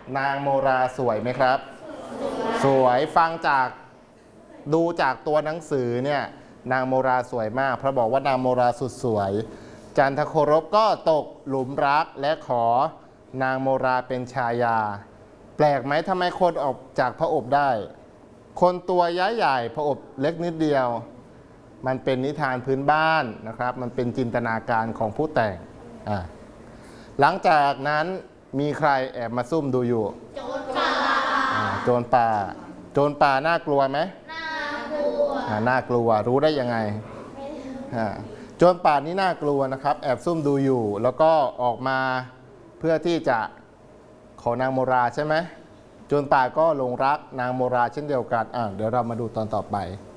นางโมราสวยไหมครับสวยฟังจากดูจากตัวหนังสือเนี่ยนางโมราสวยมากเพราะบอกว่านางโมราสุดสวยจันทโครบก็ตกหลุมรักและขอนางโมราเป็นชายาแปลกไหมทำไมคนออกจากพระอบได้คนตัวย้ายใหญ่พระอบเล็กนิดเดียวมันเป็นนิทานพื้นบ้านนะครับมันเป็นจินตนาการของผู้แต่งหลังจากนั้นมีใครแอบมาซุ่มดูอยู่โจรป่าโจรป่าโจรป่าน่ากลัวไหมน่ากลัวน่ากลัวรู้ได้ยังไงโจรป่านี่น่ากลัวนะครับแอบซุ่มดูอยู่แล้วก็ออกมาเพื่อที่จะขอนางโมราใช่ไหมโจรป่าก็หลงรักนางโมราเช่นเดียวกันเดี๋ยวเรามาดูตอนต่อไป